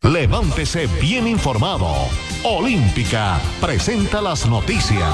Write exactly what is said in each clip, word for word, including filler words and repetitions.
Levántese bien informado. Olímpica presenta las noticias.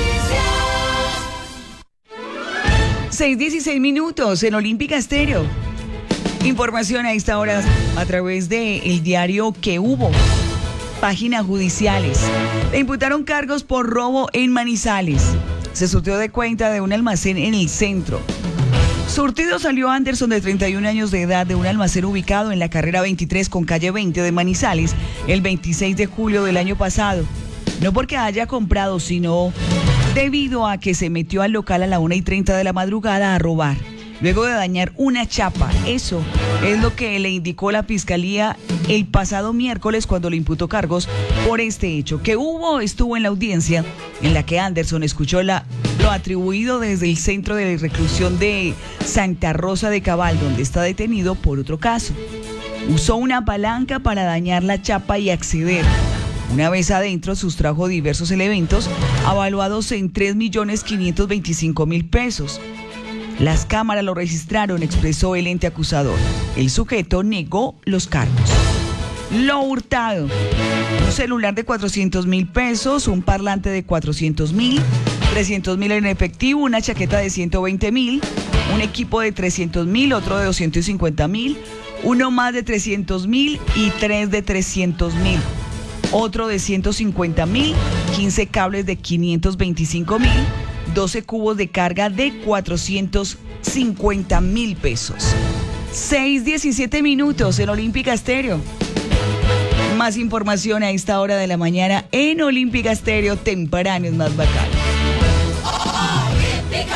seis dieciséis minutos en Olímpica Estéreo. Información a esta hora a través de el diario Que Hubo. Páginas judiciales. Le imputaron cargos por robo en Manizales. Se surtió de cuenta de un almacén en el centro. Surtido salió Anderson, de treinta y un años de edad, de un almacén ubicado en la carrera veintitrés con calle veinte de Manizales el veintiséis de julio del año pasado. No porque haya comprado, sino debido a que se metió al local a la una y treinta de la madrugada a robar, luego de dañar una chapa. Eso es lo que le indicó la fiscalía el pasado miércoles cuando le imputó cargos por este hecho. Que Hubo estuvo en la audiencia en la que Anderson escuchó la, lo atribuido desde el centro de reclusión de Santa Rosa de Cabal, donde está detenido por otro caso. Usó una palanca para dañar la chapa y acceder. Una vez adentro, sustrajo diversos elementos avaluados en tres millones quinientos veinticinco mil pesos. Las cámaras lo registraron, expresó el ente acusador. El sujeto negó los cargos. Lo hurtado: un celular de cuatrocientos mil pesos, un parlante de cuatrocientos mil, trescientos mil en efectivo, una chaqueta de ciento veinte mil, un equipo de trescientos mil, otro de doscientos cincuenta mil, uno más de trescientos mil y tres de trescientos mil. Otro de ciento cincuenta mil, quince cables de quinientos veinticinco mil, doce cubos de carga de cuatrocientos cincuenta mil pesos. seis diecisiete minutos en Olímpica Estéreo. Más información a esta hora de la mañana en Olímpica Estéreo, temprano es más bacano. ¡Olímpica!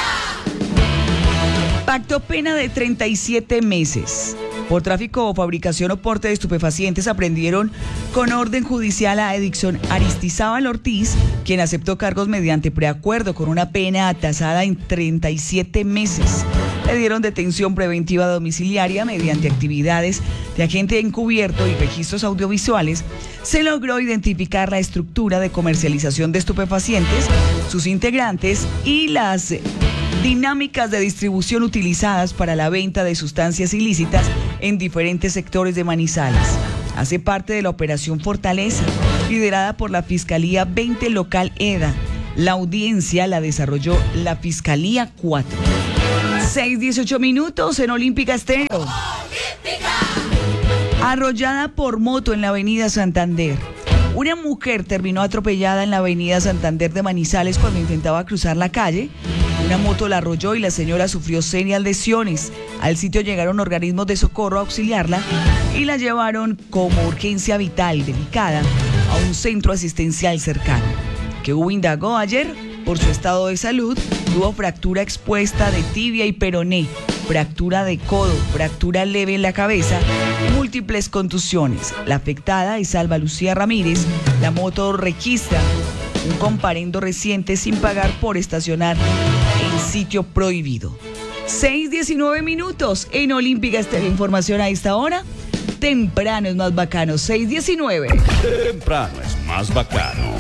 Pactó pena de treinta y siete meses. Por tráfico o fabricación o porte de estupefacientes aprendieron con orden judicial a Edixon Aristizábal Ortiz, quien aceptó cargos mediante preacuerdo con una pena atasada en treinta y siete meses. Le dieron detención preventiva domiciliaria mediante actividades de agente encubierto y registros audiovisuales. Se logró identificar la estructura de comercialización de estupefacientes, sus integrantes y las dinámicas de distribución utilizadas para la venta de sustancias ilícitas en diferentes sectores de Manizales. Hace parte de la Operación Fortaleza, liderada por la Fiscalía veinte Local EDA. La audiencia la desarrolló la Fiscalía cuatro. seis dieciocho minutos en Olímpica Estéreo. ¡Olímpica! Arrollada por moto en la avenida Santander. Una mujer terminó atropellada en la avenida Santander de Manizales cuando intentaba cruzar la calle. Una moto la arrolló y la señora sufrió serias lesiones. Al sitio llegaron organismos de socorro a auxiliarla y la llevaron como urgencia vital delicada a un centro asistencial cercano. Que Hubo indagó ayer por su estado de salud. Tuvo fractura expuesta de tibia y peroné, fractura de codo, fractura leve en la cabeza y múltiples contusiones. La afectada es Alba Lucía Ramírez. La moto registra un comparendo reciente sin pagar por estacionar en sitio prohibido. seis diecinueve minutos en Olímpica Estéreo. Información a esta hora. Temprano es más bacano. seis diecinueve. Temprano es más bacano.